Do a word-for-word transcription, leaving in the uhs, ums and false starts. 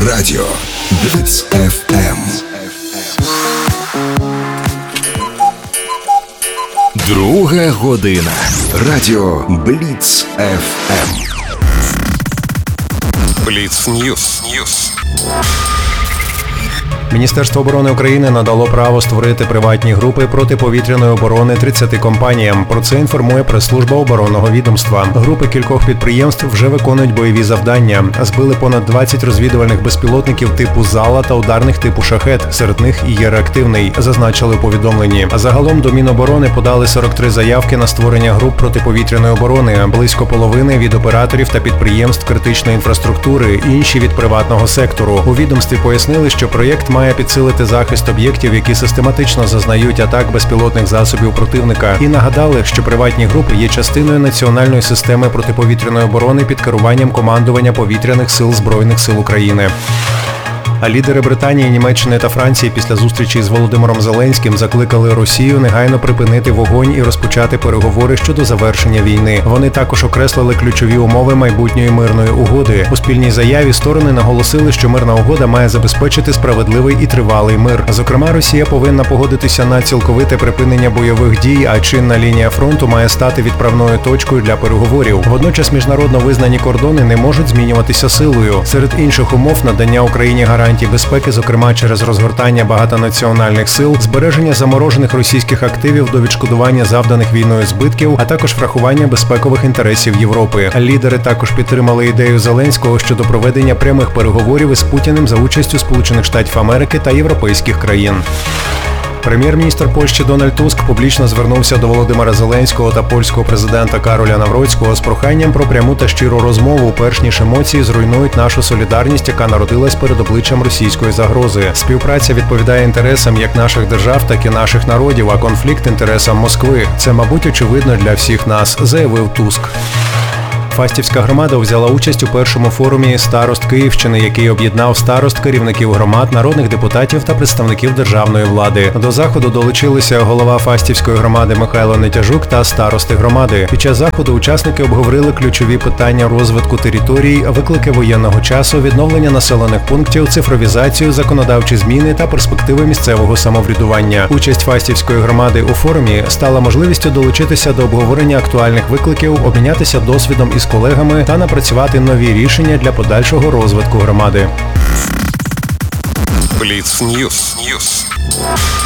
Радіо Бліц еф ем. Друга година. Радіо Бліц еф ем. Бліц Ньюс. Міністерство оборони України надало право створити приватні групи протиповітряної оборони тридцяти компаніям. Про це інформує прес-служба оборонного відомства. Групи кількох підприємств вже виконують бойові завдання. Збили понад двадцять розвідувальних безпілотників типу «Зала» та ударних типу «Шахед». Серед них і є реактивний, зазначили у повідомленні. Загалом до Міноборони подали сорок три заявки на створення груп протиповітряної оборони. Близько половини від операторів та підприємств критичної інфраструктури, інші від приватного сектору. У відомстві пояснили, що проєкт має має підсилити захист об'єктів, які систематично зазнають атак безпілотних засобів противника. І нагадали, що приватні групи є частиною національної системи протиповітряної оборони під керуванням командування повітряних сил Збройних сил України. А лідери Британії, Німеччини та Франції після зустрічі з Володимиром Зеленським закликали Росію негайно припинити вогонь і розпочати переговори щодо завершення війни. Вони також окреслили ключові умови майбутньої мирної угоди. У спільній заяві сторони наголосили, що мирна угода має забезпечити справедливий і тривалий мир. Зокрема, Росія повинна погодитися на цілковите припинення бойових дій, а чинна лінія фронту має стати відправною точкою для переговорів. Водночас міжнародно визнані кордони не можуть змінюватися силою. Серед інших умов надання Україні гарантій безпеки, зокрема через розгортання багатонаціональних сил, збереження заморожених російських активів до відшкодування завданих війною збитків, а також врахування безпекових інтересів Європи. Лідери також підтримали ідею Зеленського щодо проведення прямих переговорів із Путіним за участю Сполучених Штатів Америки та європейських країн. Прем'єр-міністр Польщі Дональд Туск публічно звернувся до Володимира Зеленського та польського президента Кароля Навроцького з проханням про пряму та щиру розмову, перш ніж емоції зруйнують нашу солідарність, яка народилась перед обличчям російської загрози. Співпраця відповідає інтересам як наших держав, так і наших народів, а конфлікт – інтересам Москви. Це, мабуть, очевидно для всіх нас, заявив Туск. Фастівська громада взяла участь у першому форумі «Старост Київщини», який об'єднав старост, керівників громад, народних депутатів та представників державної влади. До заходу долучилися голова Фастівської громади Михайло Нетяжук та старости громади. Під час заходу учасники обговорили ключові питання розвитку територій, виклики воєнного часу, відновлення населених пунктів, цифровізацію, законодавчі зміни та перспективи місцевого самоврядування. Участь Фастівської громади у форумі стала можливістю долучитися до обговорення актуальних викликів, обмінятися досвідом із колегами та напрацювати нові рішення для подальшого розвитку громади. Бліц Ньюс.